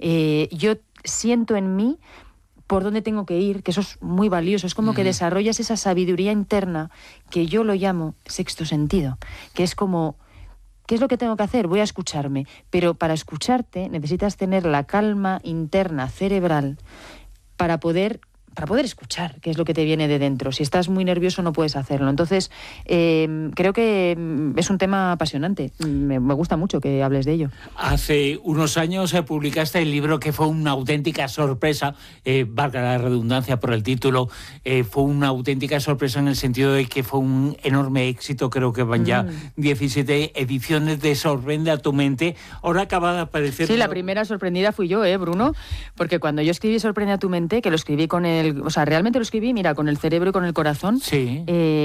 yo siento en mí por dónde tengo que ir, que eso es muy valioso. Es como que desarrollas esa sabiduría interna que yo lo llamo sexto sentido, que es como, ¿qué es lo que tengo que hacer? Voy a escucharme. Pero para escucharte necesitas tener la calma interna cerebral para poder escuchar qué es lo que te viene de dentro. Si estás muy nervioso no puedes hacerlo. Entonces, creo que es un tema apasionante. Me gusta mucho que hables de ello. Hace unos años publicaste el libro que fue una auténtica sorpresa, valga la redundancia por el título, fue una auténtica sorpresa en el sentido de que fue un enorme éxito. Creo que van ya 17 ediciones de Sorprende a tu mente. Ahora acaba de aparecer... Sí, la primera sorprendida fui yo, Bruno, porque cuando yo escribí Sorprende a tu mente, que lo escribí realmente lo escribí, mira, con el cerebro y con el corazón. Sí.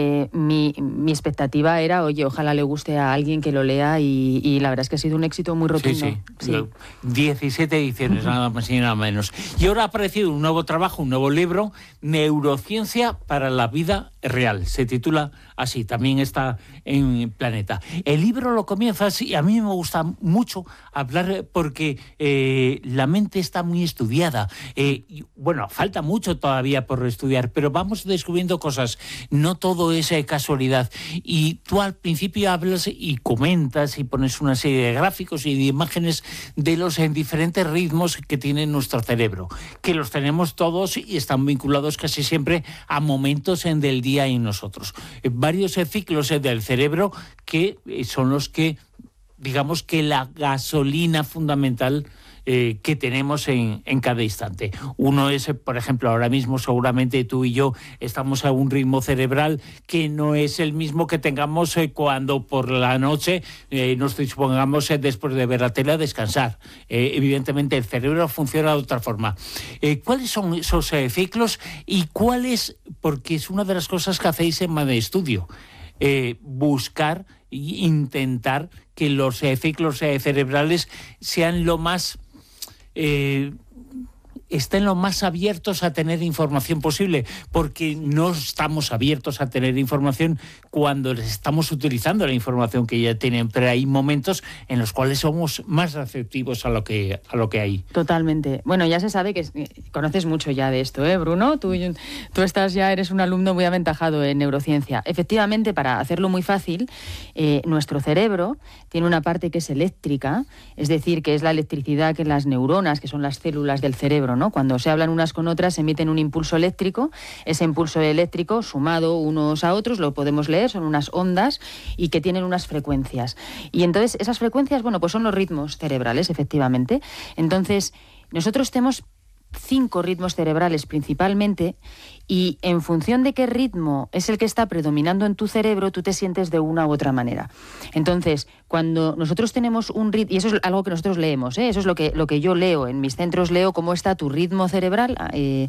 Mi expectativa era, oye, ojalá le guste a alguien que lo lea y la verdad es que ha sido un éxito muy rotundo. Sí. 17 ediciones, nada más y nada menos. Y ahora ha aparecido un nuevo trabajo, un nuevo libro, Neurociencia para la vida real. Se titula así, también está en Planeta. El libro lo comienzas y a mí me gusta mucho hablar porque la mente está muy estudiada. Bueno, falta mucho todavía por estudiar, pero vamos descubriendo cosas. No todo es casualidad. Y tú al principio hablas y comentas y pones una serie de gráficos y de imágenes de los diferentes ritmos que tiene nuestro cerebro, que los tenemos todos y están vinculados casi siempre a momentos del día en nosotros. Varios ciclos del cerebro que son los que, digamos que la gasolina fundamental que tenemos en cada instante. Uno es, por ejemplo, ahora mismo seguramente tú y yo estamos a un ritmo cerebral que no es el mismo que tengamos cuando por la noche nos dispongamos después de ver la tele a descansar. Evidentemente el cerebro funciona de otra forma. ¿Cuáles son esos ciclos y cuáles, porque es una de las cosas que hacéis en Made Estudio, buscar e intentar que los ciclos cerebrales sean lo más... estén lo más abiertos a tener información posible, porque no estamos abiertos a tener información cuando estamos utilizando la información que ya tienen, pero hay momentos en los cuales somos más receptivos a lo que hay. Totalmente. Bueno, ya se sabe que conoces mucho ya de esto, Bruno? Tú eres un alumno muy aventajado en neurociencia. Efectivamente, para hacerlo muy fácil, nuestro cerebro tiene una parte que es eléctrica, es decir, que es la electricidad que las neuronas, que son las células del cerebro, ¿no? Cuando se hablan unas con otras emiten un impulso eléctrico. Ese impulso eléctrico sumado unos a otros lo podemos leer, son unas ondas y que tienen unas frecuencias. Y entonces esas frecuencias, pues son los ritmos cerebrales, efectivamente. Entonces nosotros tenemos 5 ritmos cerebrales principalmente y en función de qué ritmo es el que está predominando en tu cerebro, tú te sientes de una u otra manera. Entonces, cuando nosotros tenemos un ritmo, y eso es algo que nosotros leemos, eso es lo que yo leo, en mis centros leo cómo está tu ritmo cerebral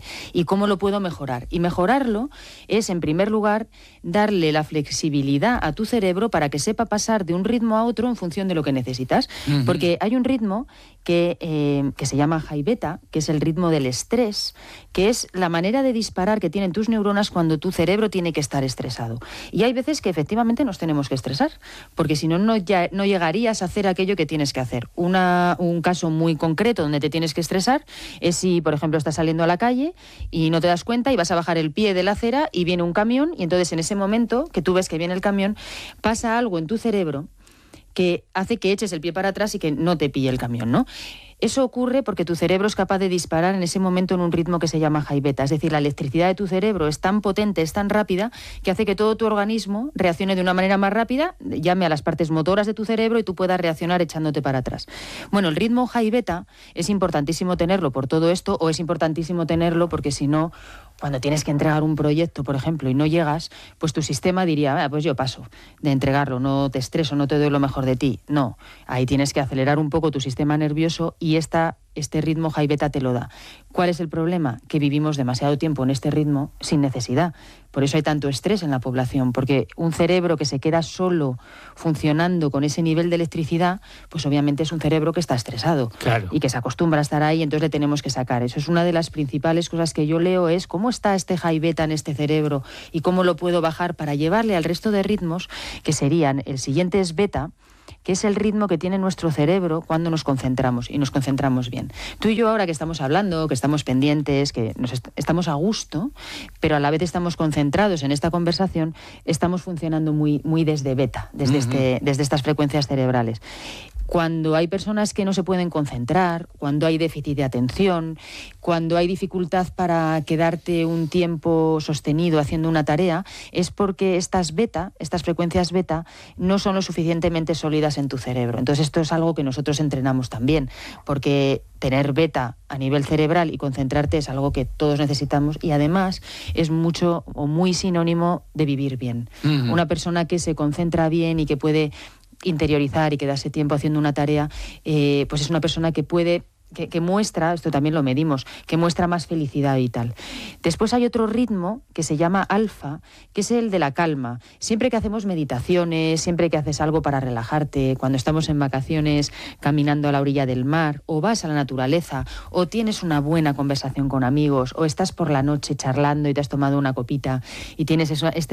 y cómo lo puedo mejorar. Y mejorarlo es, en primer lugar, darle la flexibilidad a tu cerebro para que sepa pasar de un ritmo a otro en función de lo que necesitas. Uh-huh. Porque hay un ritmo que se llama high beta, que es el ritmo del estrés, que es la manera de disparar que tienen tus neuronas cuando tu cerebro tiene que estar estresado. Y hay veces que efectivamente nos tenemos que estresar, porque si no, no llegarías a hacer aquello que tienes que hacer. Un caso muy concreto donde te tienes que estresar es si, por ejemplo, estás saliendo a la calle y no te das cuenta y vas a bajar el pie de la acera y viene un camión y entonces en ese momento que tú ves que viene el camión, pasa algo en tu cerebro que hace que eches el pie para atrás y que no te pille el camión, ¿no? Eso ocurre porque tu cerebro es capaz de disparar en ese momento en un ritmo que se llama high beta, es decir, la electricidad de tu cerebro es tan potente, es tan rápida, que hace que todo tu organismo reaccione de una manera más rápida, llame a las partes motoras de tu cerebro y tú puedas reaccionar echándote para atrás. Bueno, el ritmo high beta es importantísimo tenerlo por todo esto, o es importantísimo tenerlo porque si no, cuando tienes que entregar un proyecto, por ejemplo, y no llegas, pues tu sistema diría, pues yo paso de entregarlo, no te estreso, no te doy lo mejor de ti. No, ahí tienes que acelerar un poco tu sistema nervioso y este ritmo high beta te lo da. ¿Cuál es el problema? Que vivimos demasiado tiempo en este ritmo sin necesidad. Por eso hay tanto estrés en la población, porque un cerebro que se queda solo funcionando con ese nivel de electricidad, pues obviamente es un cerebro que está estresado. Claro. Y que se acostumbra a estar ahí, entonces le tenemos que sacar. Eso es una de las principales cosas que yo leo, es cómo está este high beta en este cerebro y cómo lo puedo bajar para llevarle al resto de ritmos, que serían, el siguiente es beta, que es el ritmo que tiene nuestro cerebro cuando nos concentramos y nos concentramos bien. Tú y yo ahora que estamos hablando, que estamos pendientes, que estamos a gusto, pero a la vez estamos concentrados en esta conversación, estamos funcionando muy, muy desde beta, desde estas frecuencias cerebrales. Cuando hay personas que no se pueden concentrar, cuando hay déficit de atención, cuando hay dificultad para quedarte un tiempo sostenido haciendo una tarea, es porque estas frecuencias beta, no son lo suficientemente sólidas en tu cerebro. Entonces esto es algo que nosotros entrenamos también, porque tener beta a nivel cerebral y concentrarte es algo que todos necesitamos y además es mucho o muy sinónimo de vivir bien. Una persona que se concentra bien y que puede interiorizar y quedarse tiempo haciendo una tarea, pues es una persona que puede, que muestra, esto también lo medimos, que muestra más felicidad y tal. Después hay otro ritmo que se llama alfa, que es el de la calma. Siempre que hacemos meditaciones, siempre que haces algo para relajarte, cuando estamos en vacaciones caminando a la orilla del mar, o vas a la naturaleza, o tienes una buena conversación con amigos, o estás por la noche charlando y te has tomado una copita y tienes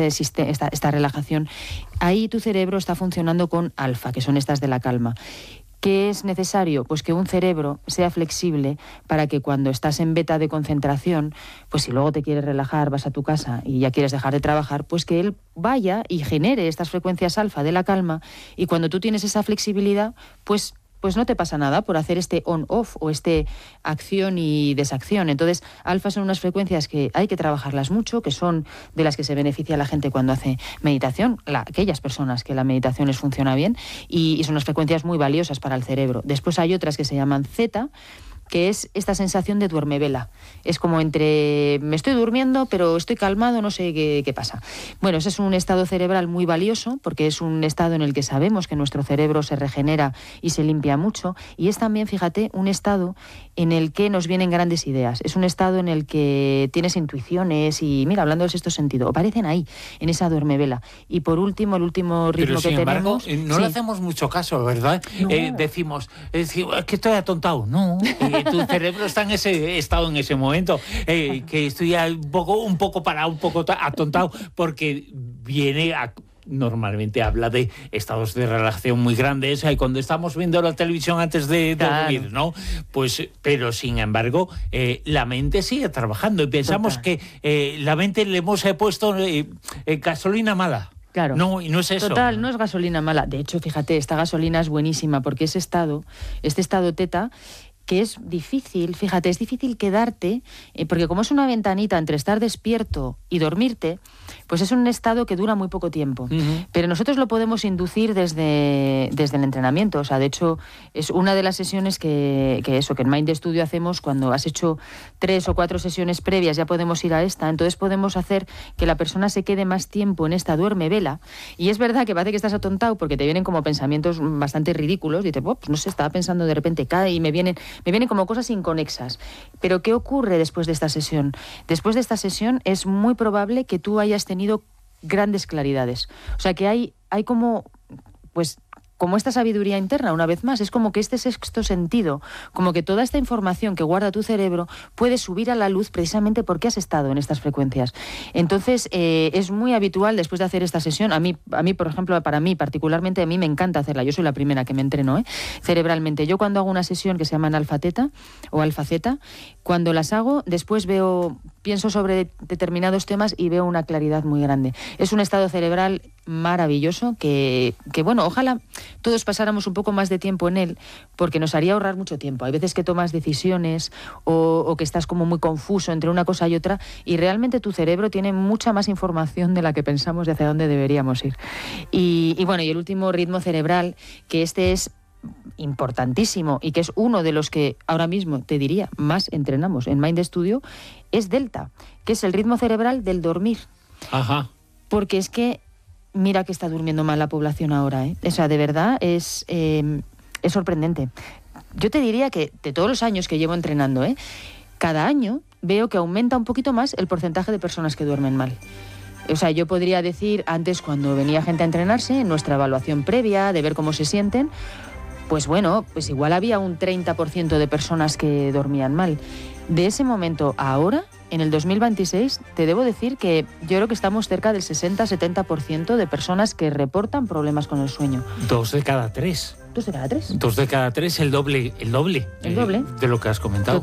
esta relajación, ahí tu cerebro está funcionando con alfa, que son estas de la calma. ¿Qué es necesario? Pues que un cerebro sea flexible para que cuando estás en beta de concentración, pues si luego te quieres relajar, vas a tu casa y ya quieres dejar de trabajar, pues que él vaya y genere estas frecuencias alfa de la calma y cuando tú tienes esa flexibilidad, pues no te pasa nada por hacer este on-off o este acción y desacción. Entonces, alfa son unas frecuencias que hay que trabajarlas mucho, que son de las que se beneficia la gente cuando hace meditación, aquellas personas que la meditación les funciona bien, y son unas frecuencias muy valiosas para el cerebro. Después hay otras que se llaman zeta, que es esta sensación de duermevela. Es como entre me estoy durmiendo, pero estoy calmado, no sé qué pasa. Bueno, ese es un estado cerebral muy valioso, porque es un estado en el que sabemos que nuestro cerebro se regenera y se limpia mucho, y es también, fíjate, un estado en el que nos vienen grandes ideas. Es un estado en el que tienes intuiciones y, mira, hablando del sexto sentido, aparecen ahí, en esa duermevela. Y por último, el último ritmo que tenemos... Pero sin embargo, no le hacemos mucho caso, ¿verdad? No. Decimos, es que estoy atontado. No, tu cerebro está en ese estado en ese momento, que estoy un poco parado, un poco atontado, porque normalmente habla de estados de relajación muy grandes, cuando estamos viendo la televisión antes de dormir, ¿no? Pues, pero sin embargo, la mente sigue trabajando y pensamos que la mente le hemos puesto gasolina mala. Claro. No, y no es eso. Total, no es gasolina mala. De hecho, fíjate, esta gasolina es buenísima porque este estado teta, que es difícil, fíjate, es difícil quedarte, porque como es una ventanita entre estar despierto y dormirte, pues es un estado que dura muy poco tiempo. Pero nosotros lo podemos inducir desde el entrenamiento. O sea, de hecho, es una de las sesiones que en Mind Studio hacemos cuando has hecho 3 o 4 sesiones previas, ya podemos ir a esta. Entonces podemos hacer que la persona se quede más tiempo en esta duermevela. Y es verdad que parece que estás atontado porque te vienen como pensamientos bastante ridículos. Y dices, pues no sé, estaba pensando de repente, cae y me vienen como cosas inconexas. Pero ¿qué ocurre después de esta sesión? Después de esta sesión es muy probable que tú hayas tenido grandes claridades. O sea, que hay como, pues, como esta sabiduría interna, una vez más, es como que este sexto sentido, como que toda esta información que guarda tu cerebro puede subir a la luz precisamente porque has estado en estas frecuencias. Entonces, es muy habitual después de hacer esta sesión, a mí, por ejemplo, para mí particularmente, a mí me encanta hacerla, yo soy la primera que me entreno, cerebralmente. Yo cuando hago una sesión que se llama alfa teta o alfa zeta, cuando las hago, después pienso sobre determinados temas y veo una claridad muy grande. Es un estado cerebral maravilloso que bueno, ojalá todos pasáramos un poco más de tiempo en él, porque nos haría ahorrar mucho tiempo. Hay veces que tomas decisiones o que estás como muy confuso entre una cosa y otra, y realmente tu cerebro tiene mucha más información de la que pensamos de hacia dónde deberíamos ir. Y bueno, y el último ritmo cerebral, que este es importantísimo y que es uno de los que ahora mismo, te diría, más entrenamos en Mind Studio, es Delta, que es el ritmo cerebral del dormir. Ajá. Porque es que mira que está durmiendo mal la población ahora, O sea, de verdad es sorprendente. Yo te diría que de todos los años que llevo entrenando, cada año veo que aumenta un poquito más el porcentaje de personas que duermen mal. O sea, yo podría decir, antes cuando venía gente a entrenarse, en nuestra evaluación previa de ver cómo se sienten, pues bueno, pues igual había un 30% de personas que dormían mal. De ese momento a ahora, en el 2026 te debo decir que yo creo que estamos cerca del 60-70% de personas que reportan problemas con el sueño. 2 de cada 3. ¿2 de cada 3? 2 de cada 3, el doble. El doble. De lo que has comentado.